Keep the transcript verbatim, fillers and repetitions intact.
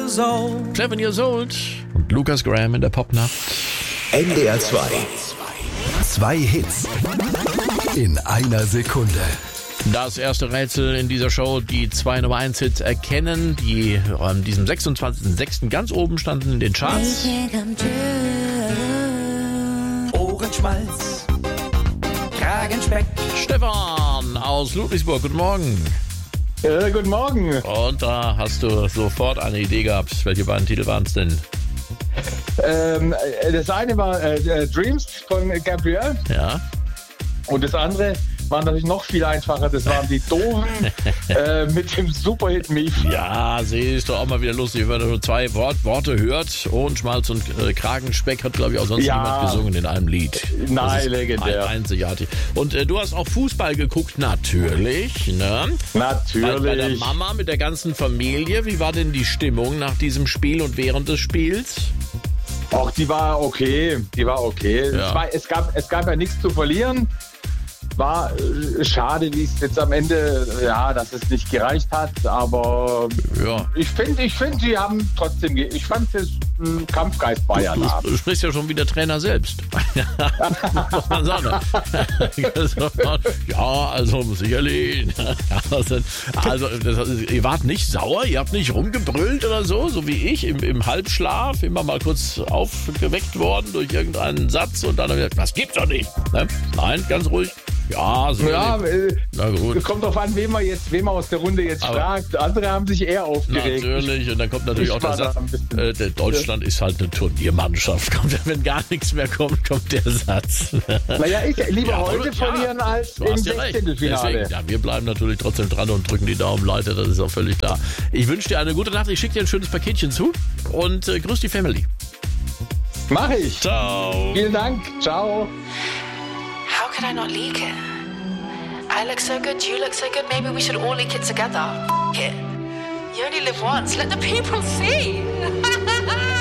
years old. Seven Years Old und Lukas Graham in der Popnacht. N D R zwei. Zwei Hits in einer Sekunde. Das erste Rätsel in dieser Show, die zwei Nummer eins Hits erkennen, die an diesem sechsundzwanzigsten sechsten ganz oben standen in den Charts. Ohrenschmalz, Kragenspeck. Stefan aus Ludwigsburg, guten Morgen. Äh, guten Morgen. Und da hast du sofort eine Idee gehabt. Welche beiden Titel waren es denn? Ähm, äh, das eine war äh, Dreams von Gabrielle Ja. und das andere war natürlich noch viel einfacher. Das waren die Doofen äh, mit dem Superhit Mief. Ja, sie ist doch auch mal wieder lustig, wenn man nur zwei Wort, Worte hört. Ohrenschmalz und äh, Kragenspeck hat, glaube ich, auch sonst Ja. niemand gesungen in einem Lied. Nein, Das ist legendär. Ein, einzigartig. Und äh, du hast auch Fußball geguckt, natürlich. Ne? Natürlich. Bei, bei der Mama mit der ganzen Familie. Wie war denn die Stimmung nach diesem Spiel und während des Spiels? Auch die war okay. Die war okay. Ja. Es, war, es, gab, es gab ja nichts zu verlieren. War äh, schade, wie es jetzt am Ende, ja, dass es nicht gereicht hat, aber Ja. ich finde, ich finde, sie haben trotzdem, ge- ich fand das ein Kampfgeist war ja da. Du, du sprichst ja schon wie der Trainer selbst. Muss man sagen. Ja, also sicherlich. Also, also das, ihr wart nicht sauer, ihr habt nicht rumgebrüllt oder so, so wie ich im, im Halbschlaf, immer mal kurz aufgeweckt worden durch irgendeinen Satz und dann gesagt, das gibt's doch nicht. Ne? Nein, ganz ruhig. Ja, so. Ja, äh, Na gut. kommt drauf an, wen man jetzt, wen man aus der Runde jetzt Aber- fragt. Andere haben sich eher aufgeregt. Natürlich, und dann kommt natürlich ich auch der war da Satz, ein bisschen- äh, der Deutschland ist halt eine Turniermannschaft. Kommt, wenn gar nichts mehr kommt, kommt der Satz. Naja, ich lieber Ja, heute oder? verlieren Ja, als Du im hast ja recht. Sechzehntelfinale. Deswegen, ja, wir bleiben natürlich trotzdem dran und drücken die Daumen, Leute, das ist auch völlig klar. Ich wünsche dir eine gute Nacht, ich schicke dir ein schönes Paketchen zu und äh, grüß die Family. Mach ich. Ciao. Vielen Dank. Ciao. How could I not leak it? I look so good, you look so good, maybe we should all leak it together. F- it. You only live once, let the people see.